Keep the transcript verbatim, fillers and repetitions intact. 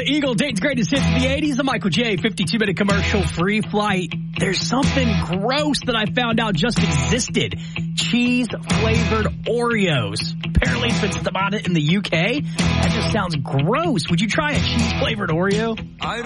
the Eagle, Dayton's greatest hits of the eighties, the Michael J. fifty-two minute commercial free flight. There's something gross that I found out just existed. Cheese-flavored Oreos. Apparently it's been spotted in the U K. That just sounds gross. Would you try a cheese-flavored Oreo? I